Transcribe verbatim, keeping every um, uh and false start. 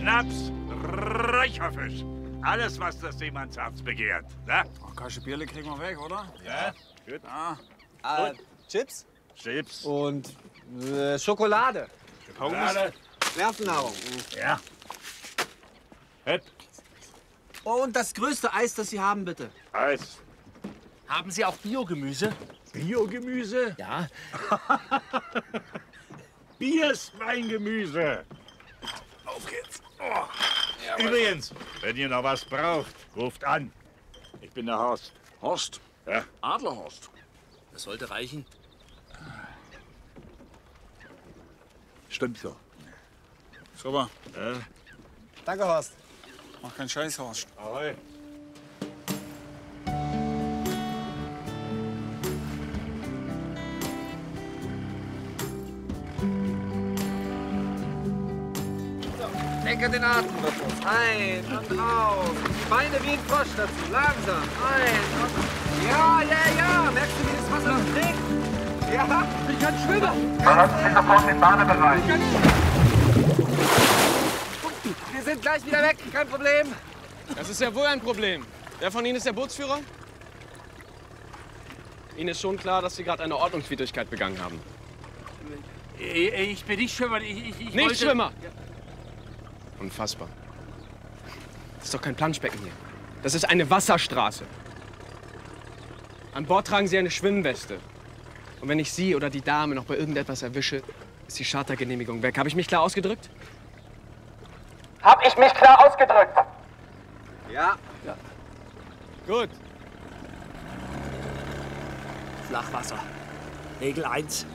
Schnaps, Räucherfisch. Alles, was das Seemannsherz begehrt. Ne? Oh, Kasche Bierle kriegen wir weg, oder? Ja, gut. Ah. Äh, Chips? Chips. Und äh, Schokolade. Schokolade. Nervennahrung. Ja. Hep. Und das größte Eis, das Sie haben, bitte. Eis. Haben Sie auch Biogemüse? Biogemüse? Ja. Bier ist mein Gemüse. Auf geht's. Oh. Übrigens, wenn ihr noch was braucht, ruft an. Ich bin der Horst. Horst? Ja. Adlerhorst. Das sollte reichen. Stimmt so. Super. Ja. Danke, Horst. Mach keinen Scheiß, Horst. Ahoi. Lenke den Atem. Ein und aus. Die Beine wie ein Frosch dazu. Langsam. Ein und... Ja, ja, ja. Merkst du, wie das Wasser sich trägt? Ja. Ich kann schwimmen. Verlassen Sie sofort den Badebereich. Wir sind gleich wieder weg. Kein Problem. Das ist ja wohl ein Problem. Wer von Ihnen ist der Bootsführer? Ihnen ist schon klar, dass Sie gerade eine Ordnungswidrigkeit begangen haben. Ich bin nicht Schwimmer. Ich, ich, ich Nicht wollte... Schwimmer! Unfassbar. Das ist doch kein Planschbecken hier. Das ist eine Wasserstraße. An Bord tragen Sie eine Schwimmweste. Und wenn ich Sie oder die Dame noch bei irgendetwas erwische, ist die Chartergenehmigung weg. Habe ich mich klar ausgedrückt? Hab ich mich klar ausgedrückt? Ja. Gut. Flachwasser. Regel eins.